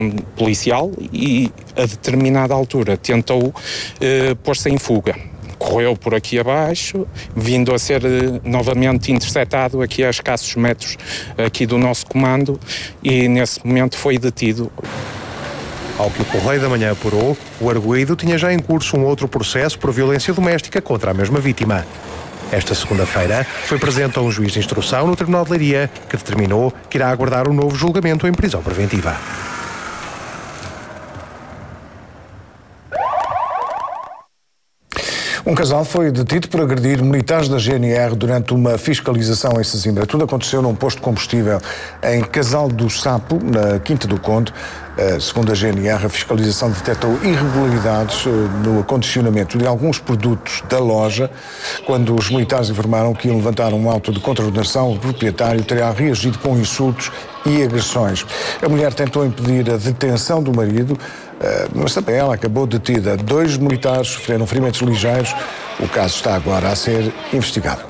policial e a determinada altura tentou pôr-se em fuga. Correu por aqui abaixo, vindo a ser novamente interceptado aqui a escassos metros aqui do nosso comando e nesse momento foi detido. Ao que o Correio da Manhã apurou, o arguido tinha já em curso um outro processo por violência doméstica contra a mesma vítima. Esta segunda-feira foi presente a um juiz de instrução no Tribunal de Leiria, que determinou que irá aguardar um novo julgamento em prisão preventiva. Um casal foi detido por agredir militares da GNR durante uma fiscalização em Sesimbra. Tudo aconteceu num posto de combustível em Casal do Sapo, na Quinta do Conde. Segundo a GNR, a fiscalização detectou irregularidades no acondicionamento de alguns produtos da loja. Quando os militares informaram que iam levantar um auto de contraordenação, o proprietário teria reagido com insultos e agressões. A mulher tentou impedir a detenção do marido, mas também ela acabou detida. 2 militares sofreram ferimentos ligeiros. O caso está agora a ser investigado.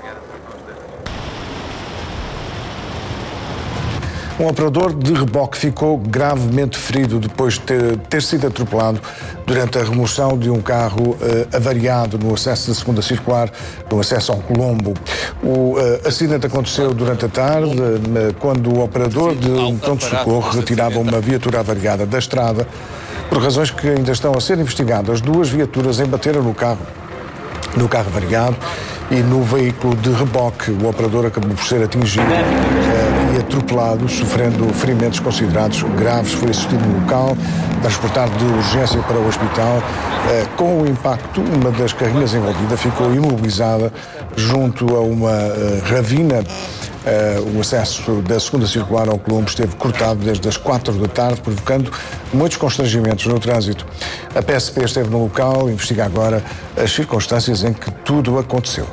Um operador de reboque ficou gravemente ferido depois de ter sido atropelado durante a remoção de um carro avariado no acesso da segunda circular, no acesso ao Colombo. O acidente aconteceu durante a tarde, quando o operador de um pronto-socorro retirava uma viatura avariada da estrada. Por razões que ainda estão a ser investigadas, 2 viaturas embateram no carro avariado e no veículo de reboque. O operador acabou por ser atingido e atropelado, sofrendo ferimentos considerados graves. Foi assistido no local, transportado de urgência para o hospital. Com o impacto, uma das carrinhas envolvida ficou imobilizada junto a uma ravina. O acesso da segunda circular ao Colombo esteve cortado desde as 4 da tarde, provocando muitos constrangimentos no trânsito. A PSP esteve no local e investiga agora as circunstâncias em que tudo aconteceu.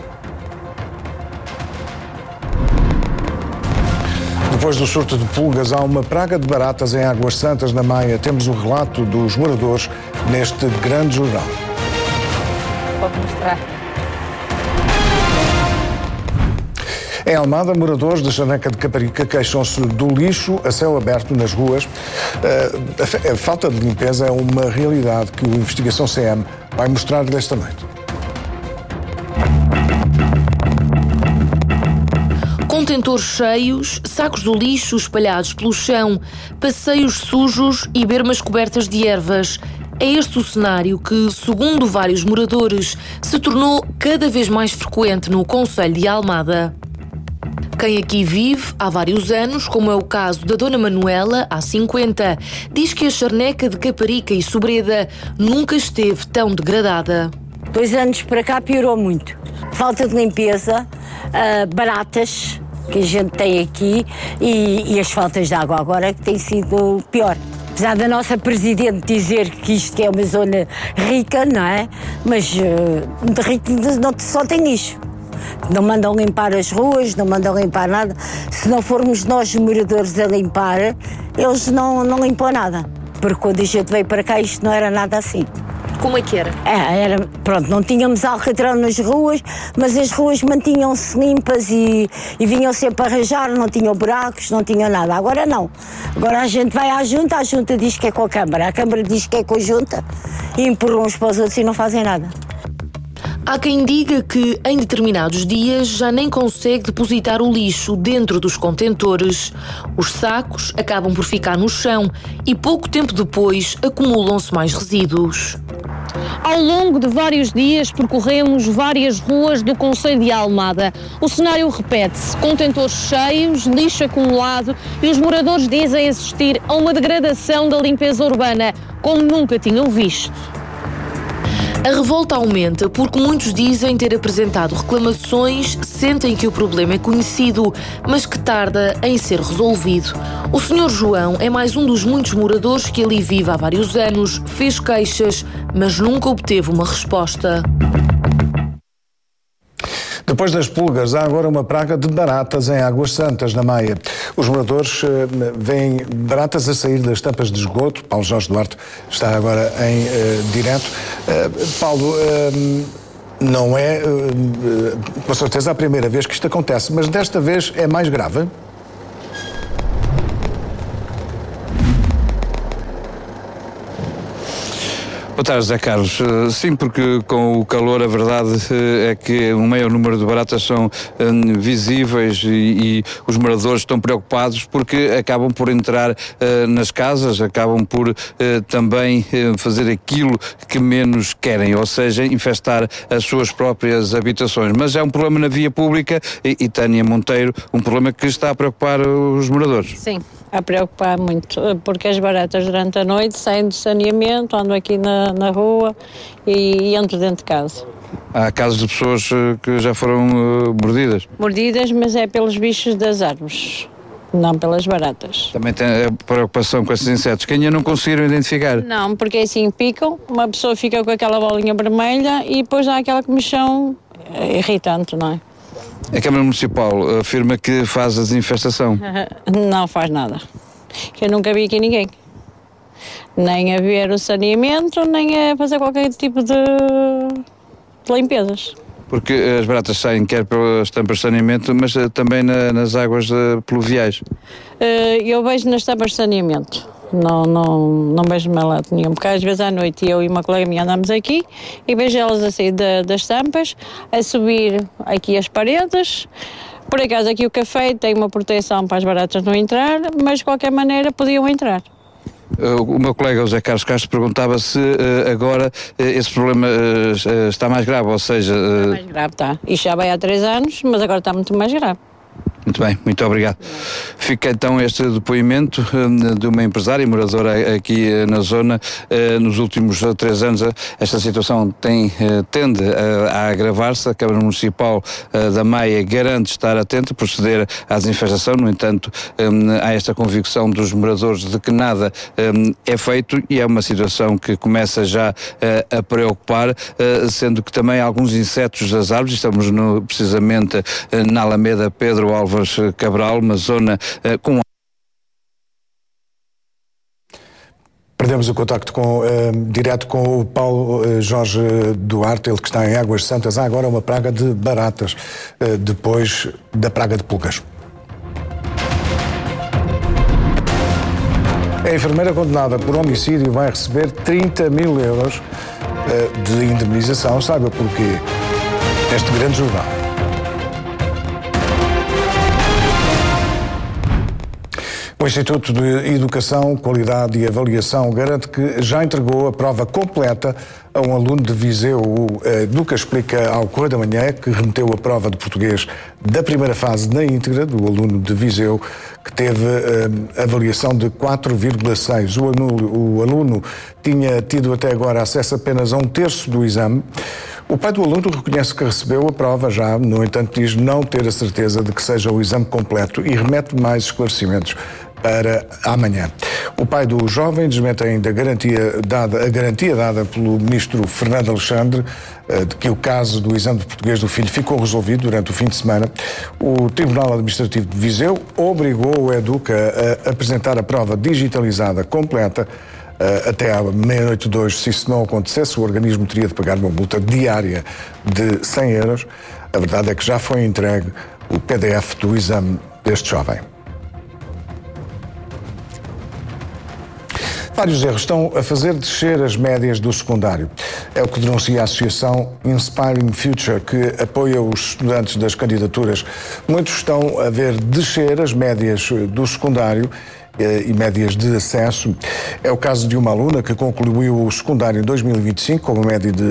Depois do surto de pulgas, há uma praga de baratas em Águas Santas, na Maia. Temos o relato dos moradores neste grande jornal. Pode mostrar. Em Almada, moradores da Charneca de Caparica queixam-se do lixo a céu aberto nas ruas. A falta de limpeza é uma realidade que o Investigação CM vai mostrar esta noite. Contentores cheios, sacos do lixo espalhados pelo chão, passeios sujos e bermas cobertas de ervas. É este o cenário que, segundo vários moradores, se tornou cada vez mais frequente no concelho de Almada. Quem aqui vive há vários anos, como é o caso da Dona Manuela, há 50, diz que a Charneca de Caparica e Sobreda nunca esteve tão degradada. 2 anos para cá piorou muito. Falta de limpeza, baratas que a gente tem aqui e as faltas de água agora que tem sido pior. Apesar da nossa Presidente dizer que isto é uma zona rica, não é? Mas de rico só tem lixo. Não mandam limpar as ruas, não mandam limpar nada. Se não formos nós, moradores, a limpar, eles não limpam nada. Porque quando a gente veio para cá, isto não era nada assim. Como é que era? Pronto, não tínhamos alcatrão nas ruas, mas as ruas mantinham-se limpas e vinham sempre a arranjar, não tinham buracos, não tinham nada. Agora não. Agora a gente vai à junta, a junta diz que é com a Câmara diz que é com a junta e empurram uns para os outros e não fazem nada. Há quem diga que, em determinados dias, já nem consegue depositar o lixo dentro dos contentores. Os sacos acabam por ficar no chão e, pouco tempo depois, acumulam-se mais resíduos. Ao longo de vários dias, percorremos várias ruas do concelho de Almada. O cenário repete-se: contentores cheios, lixo acumulado e os moradores dizem assistir a uma degradação da limpeza urbana, como nunca tinham visto. A revolta aumenta porque muitos dizem ter apresentado reclamações, sentem que o problema é conhecido, mas que tarda em ser resolvido. O Sr. João é mais um dos muitos moradores que ali vive há vários anos, fez queixas, mas nunca obteve uma resposta. Depois das pulgas, há agora uma praga de baratas em Águas Santas, na Maia. Os moradores veem baratas a sair das tampas de esgoto. Paulo Jorge Duarte está agora em direto. Paulo, não é com certeza a primeira vez que isto acontece, mas desta vez é mais grave? Boa tarde, José Carlos. Sim, porque com o calor a verdade é que um maior número de baratas são visíveis e os moradores estão preocupados porque acabam por entrar nas casas, acabam por também fazer aquilo que menos querem, ou seja, infestar as suas próprias habitações. Mas é um problema na via pública e Tânia Monteiro, um problema que está a preocupar os moradores. Sim, a preocupar muito, porque as baratas durante a noite saem do saneamento, andam aqui na rua e entram dentro de casa. Há casos de pessoas que já foram mordidas? Mordidas, mas é pelos bichos das árvores, não pelas baratas. Também tem preocupação com esses insetos, que ainda não conseguiram identificar? Não, porque assim picam, uma pessoa fica com aquela bolinha vermelha e depois há aquela comichão irritante, não é? A Câmara Municipal afirma que faz a desinfestação. Não faz nada. Eu nunca vi aqui ninguém. Nem a ver o saneamento, nem a fazer qualquer tipo de limpezas. Porque as baratas saem quer pelas tampas de saneamento, mas também nas águas pluviais. Eu vejo nas tampas de saneamento. Não vejo mais lado nenhum, porque às vezes à noite eu e uma colega minha andamos aqui e vejo elas a sair das tampas, a subir aqui as paredes. Por acaso aqui o café tem uma proteção para as baratas não entrar, mas de qualquer maneira podiam entrar. O meu colega José Carlos Castro perguntava se agora esse problema está mais grave, ou seja... Está mais grave, está. Isto já vai há 3 anos, mas agora está muito mais grave. Muito bem, muito obrigado. Fica então este depoimento de uma empresária e moradora aqui na zona. Nos últimos 3 anos esta situação tende a agravar-se. A Câmara Municipal da Maia garante estar atenta, proceder à desinfestação. No entanto, há esta convicção dos moradores de que nada é feito e é uma situação que começa já a preocupar, sendo que também alguns insetos das árvores, estamos precisamente na Alameda Pedro Álvares Cabral, uma zona com... Perdemos o contacto direto com o Paulo Jorge Duarte, ele que está em Águas Santas. Há agora uma praga de baratas, depois da praga de pulgas. A enfermeira condenada por homicídio vai receber 30 mil euros de indemnização. Saiba porquê. Este grande jornal. O Instituto de Educação, Qualidade e Avaliação garante que já entregou a prova completa a um aluno de Viseu. O Educa explica ao Correio da Manhã que remeteu a prova de português da primeira fase na íntegra do aluno de Viseu, que teve avaliação de 4,6. O aluno tinha tido até agora acesso apenas a 1/3 do exame. O pai do aluno reconhece que recebeu a prova já, no entanto diz não ter a certeza de que seja o exame completo e remete mais esclarecimentos para amanhã. O pai do jovem desmente ainda a garantia dada pelo ministro Fernando Alexandre de que o caso do exame de português do filho ficou resolvido durante o fim de semana. O Tribunal Administrativo de Viseu obrigou o Educa a apresentar a prova digitalizada completa até à meia-noite de hoje. Se isso não acontecesse, o organismo teria de pagar uma multa diária de 100 euros. A verdade é que já foi entregue o PDF do exame deste jovem. Vários erros estão a fazer descer as médias do secundário. É o que denuncia a Associação Inspiring Future, que apoia os estudantes das candidaturas. Muitos estão a ver descer as médias do secundário e médias de acesso. É o caso de uma aluna que concluiu o secundário em 2025 com uma média de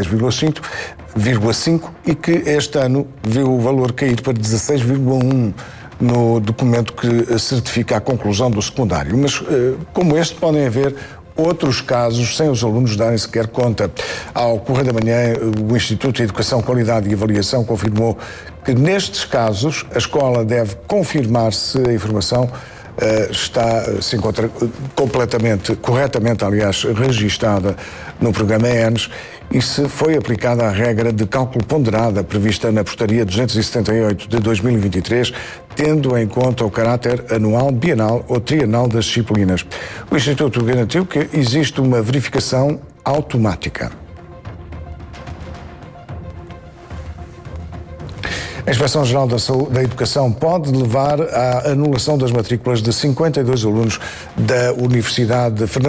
16,5 e que este ano viu o valor cair para 16,1 no documento que certifica a conclusão do secundário. Mas, como este, podem haver outros casos sem os alunos darem sequer conta. Ao Correio da Manhã, o Instituto de Educação, Qualidade e Avaliação confirmou que nestes casos a escola deve confirmar se a informação se encontra corretamente, aliás, registada no programa ENES e se foi aplicada a regra de cálculo ponderada prevista na Portaria 278 de 2023, tendo em conta o caráter anual, bienal ou trienal das disciplinas. O Instituto garantiu que existe uma verificação automática. A Inspeção-Geral da Educação pode levar à anulação das matrículas de 52 alunos da Universidade Fernando